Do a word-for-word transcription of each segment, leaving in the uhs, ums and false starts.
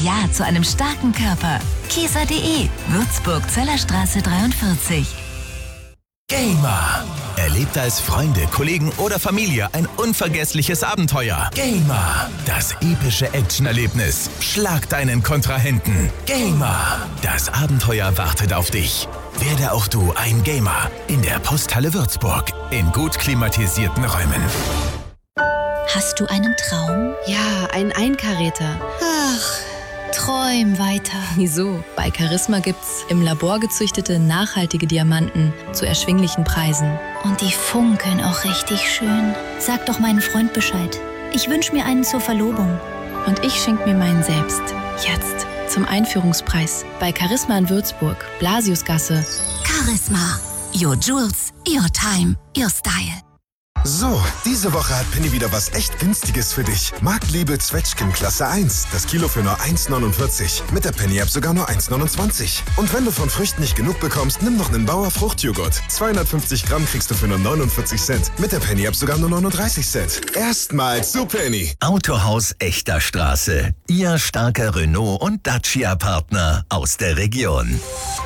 Ja zu einem starken Körper. Kieser punkt de, Würzburg, Zellerstraße dreiundvierzig. Gamer. Erlebt als Freunde, Kollegen oder Familie ein unvergessliches Abenteuer. Gamer. Das epische Actionerlebnis. Schlag deinen Kontrahenten. Gamer. Das Abenteuer wartet auf dich. Werde auch du ein Gamer. In der Posthalle Würzburg. In gut klimatisierten Räumen. Hast du einen Traum? Ja, ein Einkaräter. Ach, träum weiter. Wieso? Bei Charisma gibt's im Labor gezüchtete, nachhaltige Diamanten zu erschwinglichen Preisen. Und die funkeln auch richtig schön. Sag doch meinen Freund Bescheid. Ich wünsche mir einen zur Verlobung. Und ich schenk mir meinen selbst. Jetzt. Zum Einführungspreis. Bei Charisma in Würzburg. Blasiusgasse. Charisma. Your Jewels, your time, your style. So, diese Woche hat Penny wieder was echt Günstiges für dich. Marktliebe Zwetschgen Klasse eins. Das Kilo für nur eins neunundvierzig. Mit der Penny-App sogar nur eins neunundzwanzig. Und wenn du von Früchten nicht genug bekommst, nimm noch einen Bauer Fruchtjoghurt. zweihundertfünfzig Gramm kriegst du für nur neunundvierzig Cent. Mit der Penny-App sogar nur neununddreißig Cent. Erstmals zu Penny. Autohaus Echter Straße. Ihr starker Renault- und Dacia-Partner aus der Region.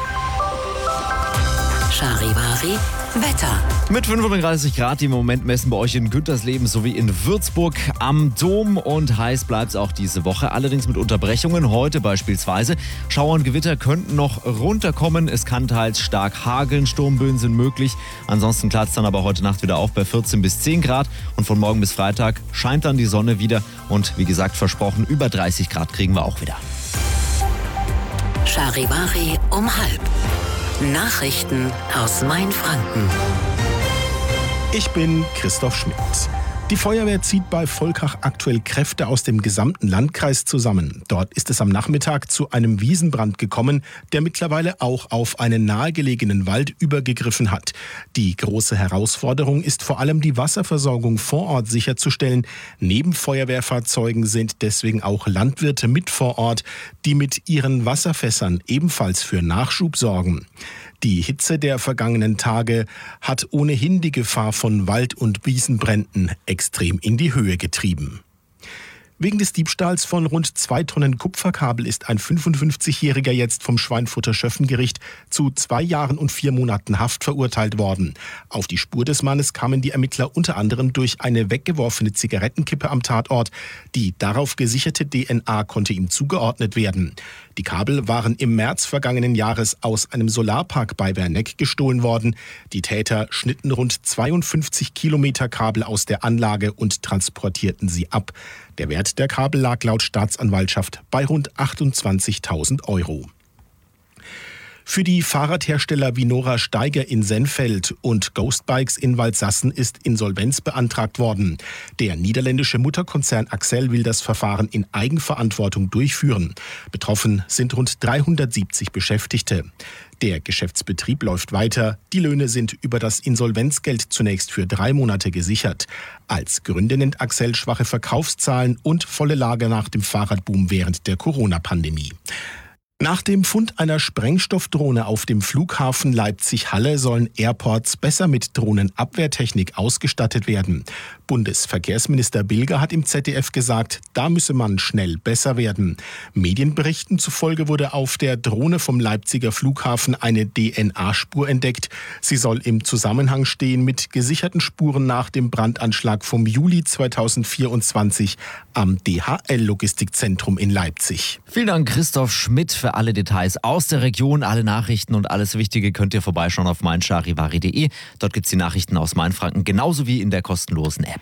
Charivari Wetter. Mit fünfunddreißig Grad im Moment messen bei euch in Güntersleben sowie in Würzburg am Dom und heiß bleibt es auch diese Woche, allerdings mit Unterbrechungen. Heute beispielsweise Schauer und Gewitter könnten noch runterkommen, es kann teils stark hageln, Sturmböen sind möglich. Ansonsten klart es dann aber heute Nacht wieder auf bei vierzehn bis zehn Grad und von morgen bis Freitag scheint dann die Sonne wieder und wie gesagt versprochen, über dreißig Grad kriegen wir auch wieder. Charivari um halb. Nachrichten aus Mainfranken. Ich bin Christoph Schmidt. Die Feuerwehr zieht bei Volkach aktuell Kräfte aus dem gesamten Landkreis zusammen. Dort ist es am Nachmittag zu einem Wiesenbrand gekommen, der mittlerweile auch auf einen nahegelegenen Wald übergegriffen hat. Die große Herausforderung ist vor allem die Wasserversorgung vor Ort sicherzustellen. Neben Feuerwehrfahrzeugen sind deswegen auch Landwirte mit vor Ort, die mit ihren Wasserfässern ebenfalls für Nachschub sorgen. Die Hitze der vergangenen Tage hat ohnehin die Gefahr von Wald- und Wiesenbränden extrem in die Höhe getrieben. Wegen des Diebstahls von rund zwei Tonnen Kupferkabel ist ein fünfundfünfzigjähriger jetzt vom Schweinfurter Schöffengericht zu zwei Jahren und vier Monaten Haft verurteilt worden. Auf die Spur des Mannes kamen die Ermittler unter anderem durch eine weggeworfene Zigarettenkippe am Tatort. Die darauf gesicherte D N A konnte ihm zugeordnet werden. Die Kabel waren im März vergangenen Jahres aus einem Solarpark bei Werneck gestohlen worden. Die Täter schnitten rund zweiundfünfzig Kilometer Kabel aus der Anlage und transportierten sie ab. Der Wert der Kabel lag laut Staatsanwaltschaft bei rund achtundzwanzigtausend Euro. Für die Fahrradhersteller Vinora Steiger in Sennfeld und Ghostbikes in Waldsassen ist Insolvenz beantragt worden. Der niederländische Mutterkonzern Axel will das Verfahren in Eigenverantwortung durchführen. Betroffen sind rund dreihundertsiebzig Beschäftigte. Der Geschäftsbetrieb läuft weiter. Die Löhne sind über das Insolvenzgeld zunächst für drei Monate gesichert. Als Gründe nennt Axel schwache Verkaufszahlen und volle Lager nach dem Fahrradboom während der Corona-Pandemie. Nach dem Fund einer Sprengstoffdrohne auf dem Flughafen Leipzig-Halle sollen Airports besser mit Drohnenabwehrtechnik ausgestattet werden. Bundesverkehrsminister Bilger hat im Z D F gesagt, da müsse man schnell besser werden. Medienberichten zufolge wurde auf der Drohne vom Leipziger Flughafen eine D N A-Spur entdeckt. Sie soll im Zusammenhang stehen mit gesicherten Spuren nach dem Brandanschlag vom Juli zweitausendvierundzwanzig am D H L-Logistikzentrum in Leipzig. Vielen Dank, Christoph Schmidt, für alle Details aus der Region. Alle Nachrichten und alles Wichtige könnt ihr vorbeischauen auf mein charivari punkt de. Dort gibt es die Nachrichten aus Mainfranken, genauso wie in der kostenlosen App.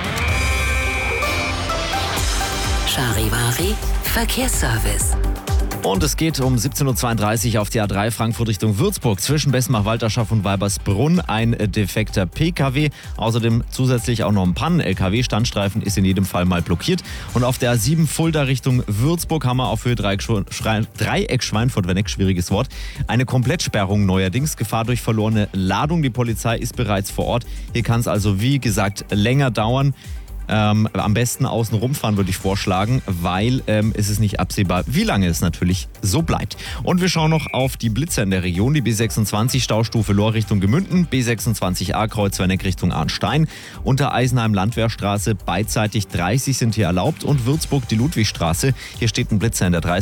Charivari Verkehrsservice. Und es geht um siebzehn Uhr zweiunddreißig auf die A drei Frankfurt Richtung Würzburg. Zwischen Bessenbach-Walterschaft und Weibersbrunn ein defekter P K W. Außerdem zusätzlich auch noch ein Pannen-L K W-Standstreifen ist in jedem Fall mal blockiert. Und auf der A sieben Fulda Richtung Würzburg haben wir auf Höhe Dreieck Schweinfurt, schwieriges Wort, eine Komplettsperrung neuerdings. Gefahr durch verlorene Ladung. Die Polizei ist bereits vor Ort. Hier kann es also, wie gesagt, länger dauern. Ähm, am besten außen rumfahren würde ich vorschlagen, weil ähm, es ist nicht absehbar, wie lange es natürlich so bleibt. Und wir schauen noch auf die Blitzer in der Region. Die B sechsundzwanzig Staustufe Lohr Richtung Gemünden, B sechsundzwanzig A Kreuz Werneck Richtung Arnstein, unter Eisenheim Landwehrstraße beidseitig dreißig sind hier erlaubt und Würzburg die Ludwigstraße. Hier steht ein Blitzer in der dreißig.